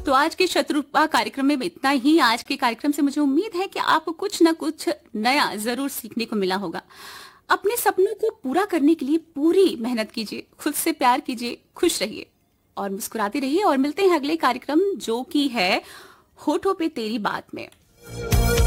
तो आज के शत्रुपा कार्यक्रम में इतना ही। आज के कार्यक्रम से मुझे उम्मीद है कि आपको कुछ ना कुछ नया जरूर सीखने को मिला होगा। अपने सपनों को पूरा करने के लिए पूरी मेहनत कीजिए, खुद से प्यार कीजिए, खुश रहिए और मुस्कुराते रहिए। और मिलते हैं अगले कार्यक्रम जो कि है होठों पे तेरी बात में।